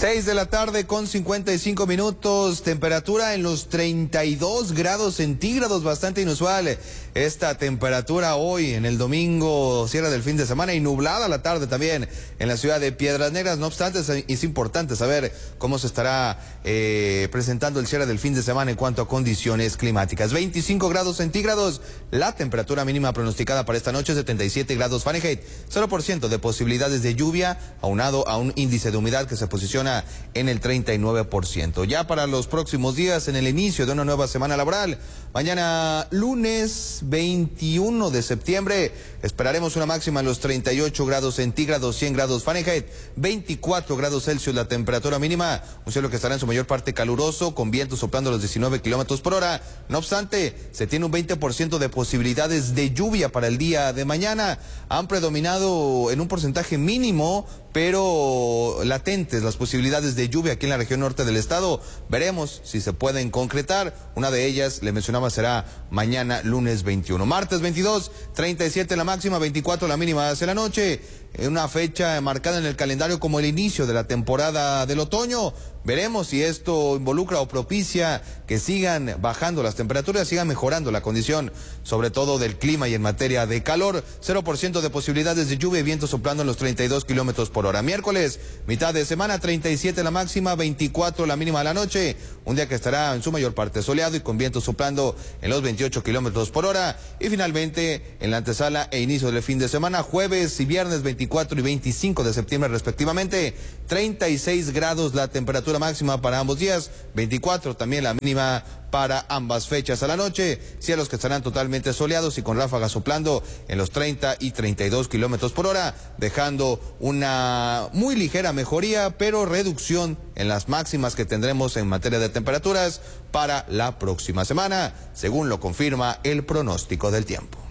6 de la tarde con 55 minutos, temperatura en los 32 grados centígrados, bastante inusual esta temperatura hoy en el domingo, cierre del fin de semana y nublada la tarde también en la ciudad de Piedras Negras. No obstante, es importante saber cómo se estará presentando el cierre del fin de semana en cuanto a condiciones climáticas. 25 grados centígrados, la temperatura mínima pronosticada para esta noche, 77 grados Fahrenheit, 0% de posibilidades de lluvia, aunado a un índice de humedad que se posiciona en el 39%. Ya para los próximos días, en el inicio de una nueva semana laboral, mañana lunes 21 de septiembre, esperaremos una máxima en los 38 grados centígrados, 100 grados Fahrenheit, 24 grados Celsius la temperatura mínima, un cielo que estará en su mayor parte caluroso, con vientos soplando a los 19 kilómetros por hora. No obstante, se tiene un 20% de posibilidades de lluvia para el día de mañana. Han predominado en un porcentaje mínimo, pero latentes las posibilidades de lluvia aquí en la región norte del estado. Veremos si se pueden concretar. Una de ellas, le mencionaba, será mañana lunes 21. Martes 22, 37 la máxima, 24 la mínima hacia la noche. Una fecha marcada en el calendario como el inicio de la temporada del otoño. Veremos si esto involucra o propicia que sigan bajando las temperaturas, sigan mejorando la condición, sobre todo del clima y en materia de calor. 0% de posibilidades de lluvia y viento soplando en los 32 kilómetros por hora. Miércoles, mitad de semana, 37 la máxima, 24 la mínima a la noche. Un día que estará en su mayor parte soleado y con viento soplando en los 28 kilómetros por hora. Y finalmente, en la antesala e inicio del fin de semana, jueves y viernes 24 y 25 de septiembre respectivamente, 36 grados la temperatura máxima para ambos días, 24 también la mínima para ambas fechas. A la noche, cielos que estarán totalmente soleados y con ráfagas soplando en los 30 y 32 kilómetros por hora, dejando una muy ligera mejoría, pero reducción en las máximas que tendremos en materia de temperaturas para la próxima semana, según lo confirma el pronóstico del tiempo.